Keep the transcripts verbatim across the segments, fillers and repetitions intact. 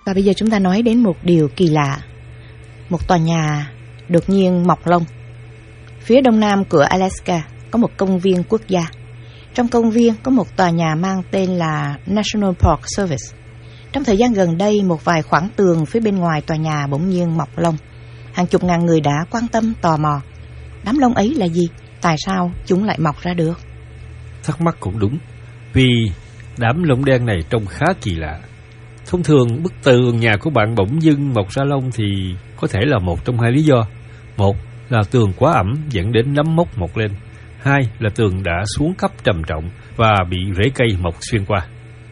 Và bây giờ chúng ta nói đến một điều kỳ lạ. Một tòa nhà đột nhiên mọc lông. Phía đông nam của Alaska có một công viên quốc gia. Trong công viên có một tòa nhà mang tên là National Park Service. Trong thời gian gần đây, một vài khoảng tường phía bên ngoài tòa nhà bỗng nhiên mọc lông. Hàng chục ngàn người đã quan tâm, tò mò. Đám lông ấy là gì? Tại sao chúng lại mọc ra được? Thắc mắc cũng đúng, vì đám lông đen này trông khá kỳ lạ. Thông thường bức tường nhà của bạn bỗng dưng mọc ra lông thì có thể là một trong hai lý do. Một là tường quá ẩm dẫn đến nấm mốc mọc lên. Hai là tường đã xuống cấp trầm trọng và bị rễ cây mọc xuyên qua.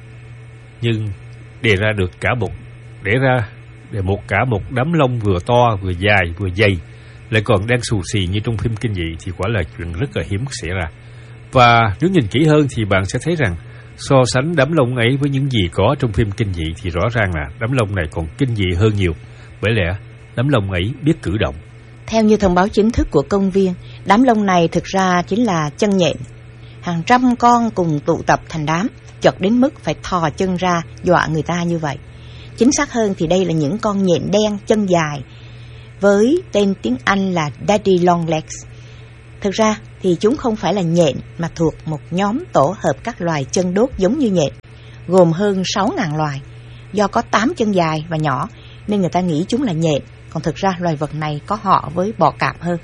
Nhưng để ra được cả một để ra để một cả một đám lông vừa to vừa dài vừa dày lại còn đang xù xì như trong phim kinh dị thì quả là chuyện rất là hiếm xảy ra. Và nếu nhìn kỹ hơn thì bạn sẽ thấy rằng so sánh đám lông ấy với những gì có trong phim kinh dị thì rõ ràng là đám lông này còn kinh dị hơn nhiều, bởi lẽ đám lông ấy biết cử động. Theo như thông báo chính thức của công viên, đám lông này thực ra chính là chân nhện. Hàng trăm con cùng tụ tập thành đám, chật đến mức phải thò chân ra dọa người ta như vậy. Chính xác hơn thì đây là những con nhện đen chân dài, với tên tiếng Anh là Daddy Long Legs. Thực ra thì chúng không phải là nhện mà thuộc một nhóm tổ hợp các loài chân đốt giống như nhện, gồm hơn sáu nghìn loài. Do có tám chân dài và nhỏ nên người ta nghĩ chúng là nhện, còn thực ra loài vật này có họ với bọ cạp hơn.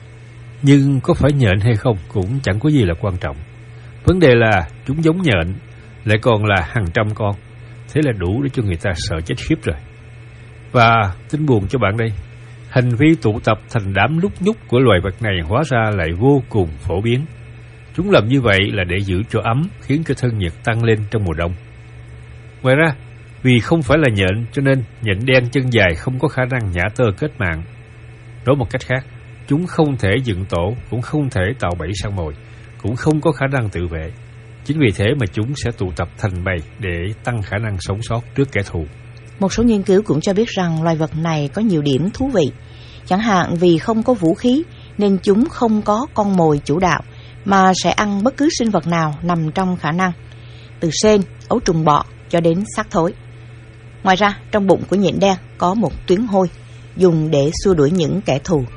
Nhưng có phải nhện hay không cũng chẳng có gì là quan trọng. Vấn đề là chúng giống nhện, lại còn là hàng trăm con. Thế là đủ để cho người ta sợ chết khiếp rồi. Và tin buồn cho bạn đây, hành vi tụ tập thành đám lúc nhúc của loài vật này hóa ra lại vô cùng phổ biến. Chúng làm như vậy là để giữ cho ấm, khiến cho thân nhiệt tăng lên trong mùa đông. Ngoài ra, vì không phải là nhện cho nên nhện đen chân dài không có khả năng nhả tơ kết mạng. Nói một cách khác, chúng không thể dựng tổ, cũng không thể tạo bẫy săn mồi, cũng không có khả năng tự vệ. Chính vì thế mà chúng sẽ tụ tập thành bầy để tăng khả năng sống sót trước kẻ thù. Một số nghiên cứu cũng cho biết rằng loài vật này có nhiều điểm thú vị. Chẳng hạn vì không có vũ khí nên chúng không có con mồi chủ đạo, mà sẽ ăn bất cứ sinh vật nào nằm trong khả năng, từ sên, ấu trùng bọ cho đến xác thối. Ngoài ra, trong bụng của nhện đen có một tuyến hôi dùng để xua đuổi những kẻ thù.